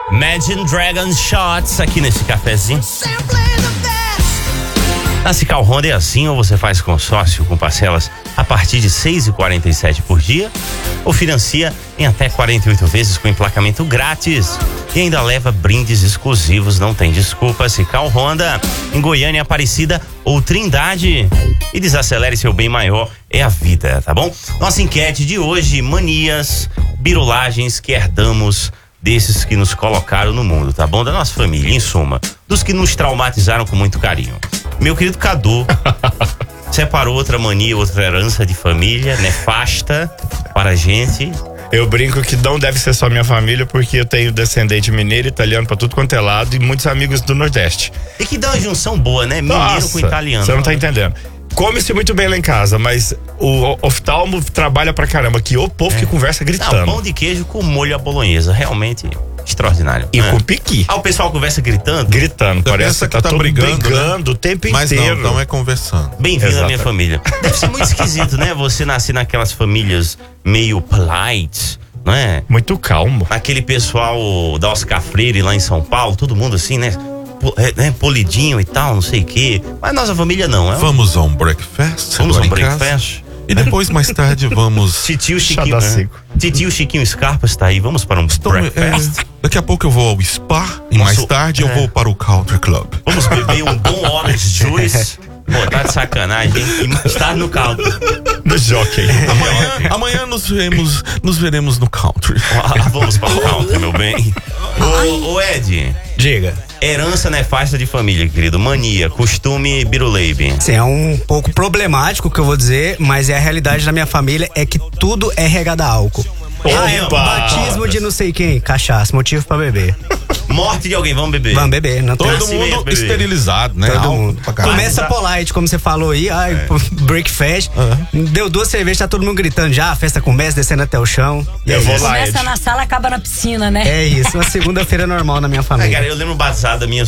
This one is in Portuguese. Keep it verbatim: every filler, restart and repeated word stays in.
Imagine Dragons Shots aqui nesse cafezinho. Na Cical Honda é assim, ou você faz consórcio com parcelas a partir de seis reais e quarenta e sete centavos por dia, ou financia em até quarenta e oito vezes com emplacamento grátis. E ainda leva brindes exclusivos, não tem desculpa. Cical Honda, em Goiânia, Aparecida ou Trindade. E desacelere seu bem maior, é a vida, tá bom? Nossa enquete de hoje, manias, birulagens que herdamos desses que nos colocaram no mundo, tá bom? Da nossa família, em suma, dos que nos traumatizaram com muito carinho. Meu querido Cadu separou outra mania, outra herança de família nefasta para a gente. Eu brinco que não deve ser só minha família, porque eu tenho descendente mineiro, italiano pra tudo quanto é lado e muitos amigos do Nordeste. E que dá uma junção boa, né? Mineiro Nossa, com italiano. Você não tá entendendo. Come-se muito bem lá em casa, mas o oftalmo trabalha pra caramba, que o povo é. que conversa gritando. Não, pão de queijo com molho à bolonhesa, realmente extraordinário. E né? com piqui. Ah, o pessoal conversa gritando? Gritando, Você parece que tá, tá todo brigando, brigando né? o tempo Mas inteiro. Mas não, não é conversando. Bem-vindo à minha família. Deve ser muito esquisito, né? Você nascer naquelas famílias meio polite, não é? Muito calmo. Aquele pessoal da Oscar Freire lá em São Paulo, todo mundo assim, né? É, polidinho e tal, não sei o quê. Mas nossa família não. É um... Vamos a um breakfast. Vamos a um breakfast. E depois, mais tarde, vamos... Titio Chiquinho, é. Titio Chiquinho Scarpa está aí. Vamos para um Estou, breakfast. É, daqui a pouco eu vou ao spa. E Nosso, mais tarde é. eu vou para o country club. Vamos beber um bom orange juice. Pô, tá de sacanagem, hein? E estar no country. No jockey. Amanhã, amanhã nos, veremos, nos veremos no country. Ah, vamos para o country, meu bem. Ô, ô Ed. Diga. Herança nefasta de família, querido. Mania, costume, biruleibe. Sim, é um pouco problemático o que eu vou dizer, mas é a realidade da minha família, é que tudo é regado a álcool. Ah, é, batismo de não sei quem, cachaça, motivo pra beber. Morte de alguém, vamos beber. Vamos beber, não tem. Todo mundo beber. Esterilizado, né? Todo mundo. Começa polite, como você falou aí, ai, é. breakfast. Uhum. Deu duas cervejas, tá todo mundo gritando já, a festa começa, descendo até o chão. E eu vou lá. Começa na sala, acaba na piscina, né? É isso, uma segunda-feira normal na minha família. É, cara, eu lembro o batizado da minha